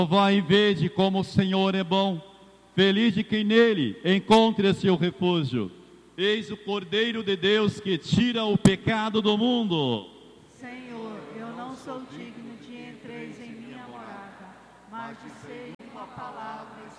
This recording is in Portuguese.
Vai e vede como o Senhor é bom, feliz de quem nele encontre seu refúgio. Eis o Cordeiro de Deus que tira o pecado do mundo. Senhor, eu não sou digno de entreis em minha morada, mas dizei uma palavra e